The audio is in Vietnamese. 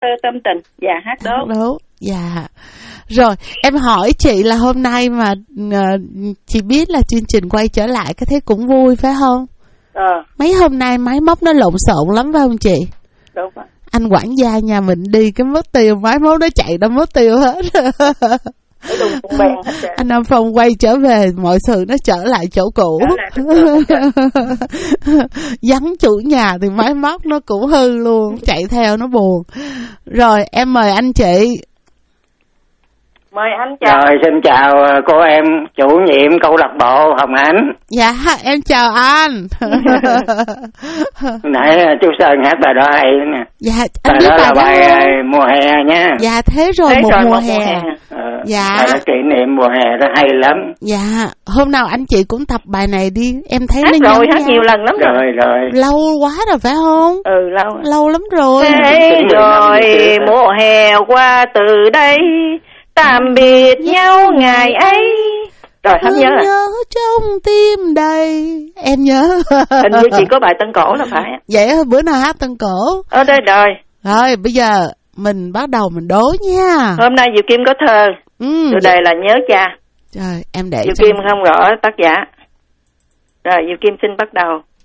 thơ tâm tình. Dạ, hát đố. Dạ. Rồi, em hỏi chị là hôm nay mà chị biết là chương trình quay trở lại cái thế cũng vui phải không? Mấy hôm nay máy móc nó lộn xộn lắm phải không chị? Đúng rồi. Anh quản gia nhà mình đi cái mất tiêu, máy móc nó chạy đâu mất tiêu hết. Anh Nam Phong quay trở về, mọi sự nó trở lại chỗ cũ. Vắng chủ nhà thì máy móc nó cũng hư luôn, chạy theo nó buồn. Rồi em mời anh chị. Mời anh chào. Rồi xin chào cô em chủ nhiệm câu lạc bộ Hồng Ánh. Dạ em chào anh. Nãy chú Sơn hát bài đó hay nè. Dạ bài anh biết đó là bài đó. mùa hè nha. Dạ thế rồi, thế một rồi, mùa hè. Dạ. Bài đó kỷ niệm mùa hè đó hay lắm. Dạ hôm nào anh chị cũng tập bài này đi, em thấy hát nó rồi, hát nhau. nhiều lần lắm rồi. Lâu quá rồi phải không? Lâu lắm rồi. Thế rồi mùa hè qua từ đây, tạm biệt nhau ngày ấy. Rồi hết nhớ rồi. Nhớ trong tim đầy. Em nhớ. Hình như chị có bài Tân Cổ là phải. Vậy bữa nào hát Tân Cổ. Đây rồi. Rồi bây giờ mình bắt đầu mình đố nha. Hôm nay Diệu Kim có thơ. Chủ đề là nhớ cha. Trời em để Diệu Kim không rõ tác giả. Rồi Diệu Kim xin bắt đầu.